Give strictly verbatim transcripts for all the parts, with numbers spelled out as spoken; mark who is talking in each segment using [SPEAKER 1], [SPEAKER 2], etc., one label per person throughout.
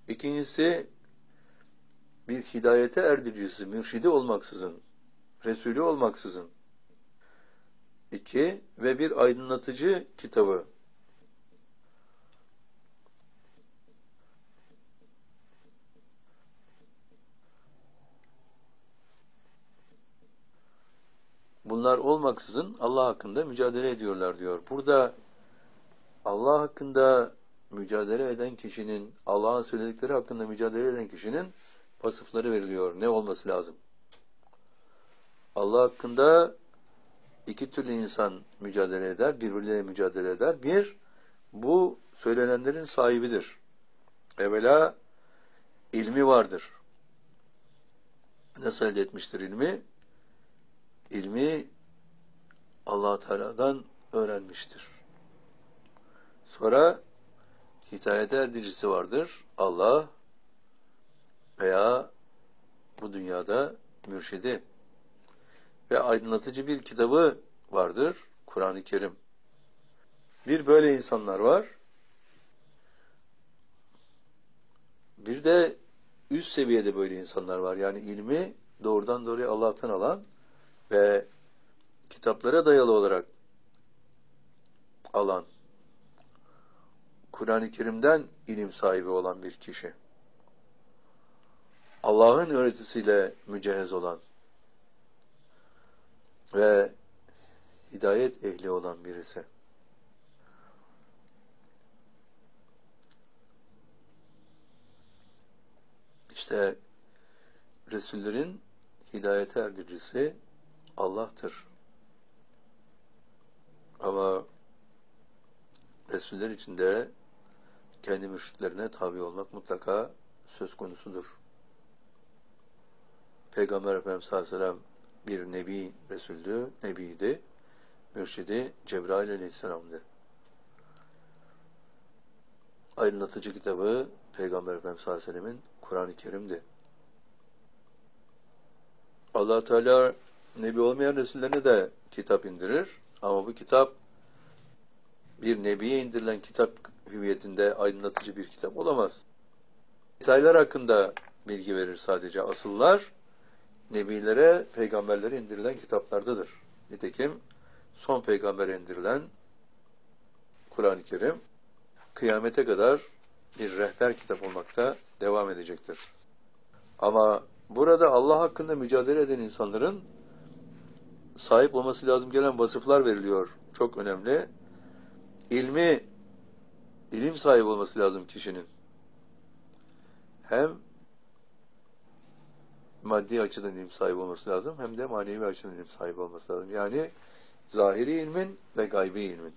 [SPEAKER 1] İkincisi, bir hidayete erdiricisi, mürşidi olmaksızın, Resulü olmaksızın. İki, ve bir aydınlatıcı kitabı. Bunlar olmaksızın Allah hakkında mücadele ediyorlar diyor. Burada Allah hakkında mücadele eden kişinin, Allah'ın söyledikleri hakkında mücadele eden kişinin vasıfları veriliyor. Ne olması lazım? Allah hakkında iki türlü insan mücadele eder, birbirleriyle mücadele eder. Bir, bu söylenenlerin sahibidir. Evvela ilmi vardır. Nasıl elde etmiştir ilmi? İlmi Allah Teala'dan öğrenmiştir. Sonra hidayete erdiricisi vardır. Allah veya bu dünyada mürşidi ve aydınlatıcı bir kitabı vardır. Kur'an-ı Kerim. Bir böyle insanlar var. Bir de üst seviyede böyle insanlar var. Yani ilmi doğrudan doğruya Allah'tan alan ve kitaplara dayalı olarak alan, Kur'an-ı Kerim'den ilim sahibi olan bir kişi. Allah'ın öğretisiyle mücehhez olan ve hidayet ehli olan birisi. İşte Resullerin hidayete erdiricisi Allah'tır. Ama Resuller içinde kendi mürşitlerine tabi olmak mutlaka söz konusudur. Peygamber Efendimiz sallallahu aleyhi ve sellem bir nebi Resul'dü, nebiydi. Mürşidi Cebrail aleyhisselam'dı. Aydınlatıcı kitabı Peygamber Efendimiz sallallahu aleyhi ve sellemin Kur'an-ı Kerim'di. Allah Teala nebi olmayan Resullerine de kitap indirir. Ama bu kitap bir nebiye indirilen kitap hüviyetinde aydınlatıcı bir kitap olamaz. Detaylar hakkında bilgi verir sadece. Asıllar nebilere, peygamberlere indirilen kitaplardadır. Nitekim son peygambere indirilen Kur'an-ı Kerim kıyamete kadar bir rehber kitap olmakta devam edecektir. Ama burada Allah hakkında mücadele eden insanların sahip olması lazım gelen vasıflar veriliyor. Çok önemli. İlmi, ilim sahibi olması lazım kişinin. Hem maddi açıdan ilim sahibi olması lazım, hem de manevi açıdan ilim sahibi olması lazım. Yani zahiri ilmin ve gaybi ilmin.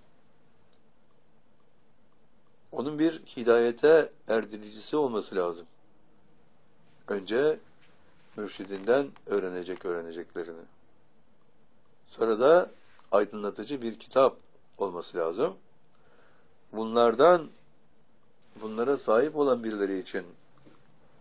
[SPEAKER 1] Onun bir hidayete erdiricisi olması lazım. Önce mürşidinden öğrenecek öğreneceklerini. Sonra da aydınlatıcı bir kitap olması lazım. Bunlardan, bunlara sahip olan birileri için